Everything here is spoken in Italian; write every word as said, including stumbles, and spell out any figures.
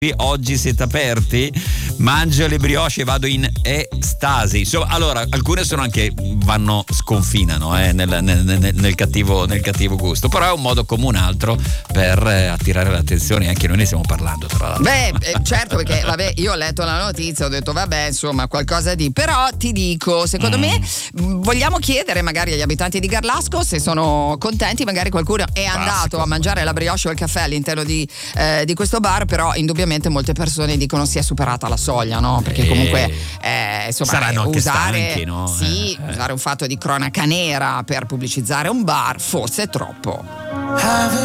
Oggi siete aperti? Mangio le brioche e vado in estasi. Insomma, allora, alcune sono anche vanno sconfinano eh, nel, nel, nel, nel, cattivo, nel cattivo gusto, però è un modo come un altro per eh, attirare l'attenzione. Anche noi ne stiamo parlando, tra l'altro. Beh, eh, certo, perché vabbè, io ho letto la notizia, ho detto vabbè, insomma, qualcosa di. Però ti dico, secondo mm. me vogliamo chiedere magari agli abitanti di Garlasco se sono contenti. Magari qualcuno è Classico. andato a mangiare la brioche o il caffè all'interno di, eh, di questo bar, però indubbiamente molte persone dicono si è superata la soglia, no? Perché comunque eh, insomma, saranno anche usare, stanchi, no? sì, eh. usare un fatto di cronaca nera per pubblicizzare un bar forse è troppo.